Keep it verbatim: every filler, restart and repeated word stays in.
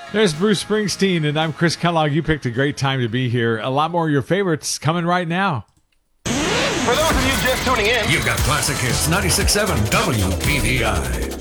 There's Bruce Springsteen, and I'm Chris Kellogg. You picked a great time to be here. A lot more of your favorites coming right now. For those of you just tuning in, you've got Classic Hits ninety-six point seven W B V I.